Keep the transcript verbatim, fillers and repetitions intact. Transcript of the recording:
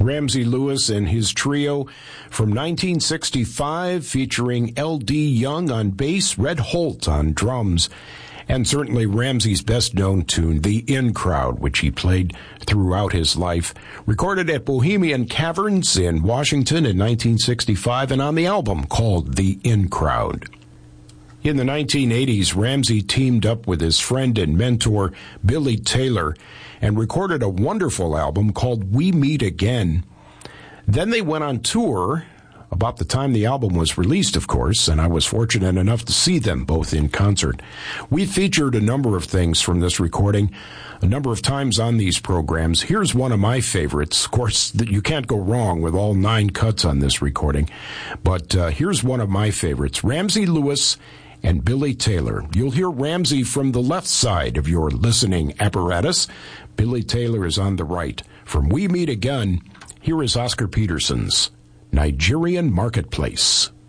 Ramsey Lewis and his trio from nineteen sixty-five, featuring L D Young on bass, Red Holt on drums, and certainly Ramsey's best-known tune, The In Crowd, which he played throughout his life. Recorded at Bohemian Caverns in Washington in nineteen sixty-five, and on the album called The In Crowd. In the nineteen eighties, Ramsey teamed up with his friend and mentor, Billy Taylor, and recorded a wonderful album called We Meet Again. Then they went on tour about the time the album was released, of course, and I was fortunate enough to see them both in concert. We featured a number of things from this recording a number of times on these programs. Here's one of my favorites. Of course, you can't go wrong with all nine cuts on this recording, but uh, here's one of my favorites, Ramsey Lewis and Billy Taylor. You'll hear Ramsey from the left side of your listening apparatus. Billy Taylor is on the right. From We Meet Again, here is Oscar Peterson's Nigerian Marketplace.